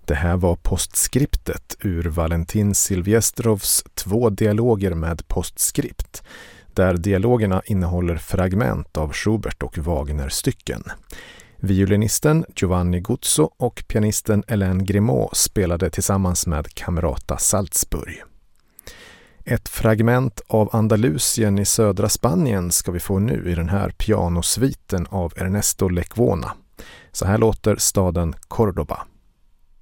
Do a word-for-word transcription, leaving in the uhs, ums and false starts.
Det här var postskriptet ur Valentin Silvestrovs två dialoger med postskript, där dialogerna innehåller fragment av Schubert och Wagner-stycken. Violinisten Giovanni Guzzo och pianisten Hélène Grimaud spelade tillsammans med Camerata Salzburg. Ett fragment av Andalusien i södra Spanien ska vi få nu i den här pianosviten av Ernesto Lecuona. Så här låter staden Córdoba.